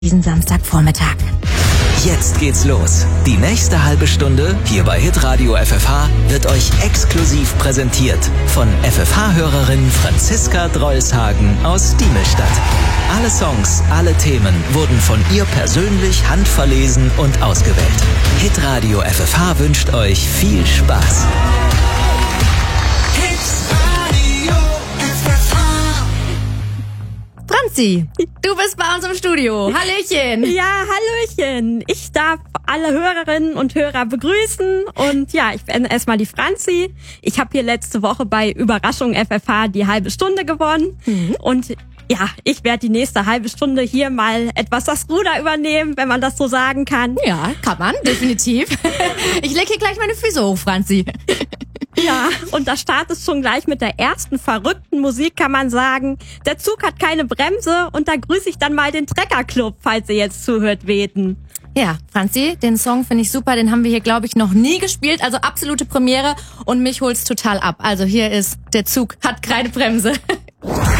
diesen Samstagvormittag. Jetzt geht's los. Die nächste halbe Stunde hier bei Hitradio FFH wird euch exklusiv präsentiert von FFH-Hörerin Franziska Drolshagen aus Diemelstadt. Alle Songs, alle Themen wurden von ihr persönlich handverlesen und ausgewählt. Hitradio FFH wünscht euch viel Spaß. Franzi, du bist bei uns im Studio. Hallöchen. Ja, hallöchen. Ich darf alle Hörerinnen und Hörer begrüßen. Und ja, ich bin erstmal die Franzi. Ich habe hier letzte Woche bei Überraschung FFH die halbe Stunde gewonnen. Und ja, ich werde die nächste halbe Stunde hier mal etwas das Ruder übernehmen, wenn man das so sagen kann. Ja, kann man, definitiv. Ich lege hier gleich meine Füße hoch, Franzi. Ja, und da startet es schon gleich mit der ersten verrückten Musik, kann man sagen. Der Zug hat keine Bremse und da grüße ich dann mal den Treckerclub, falls ihr jetzt zuhört, Weten. Ja, Franzi, den Song finde ich super, den haben wir hier, glaube ich, noch nie gespielt, also absolute Premiere und mich holt's total ab. Also hier ist Der Zug hat keine Bremse.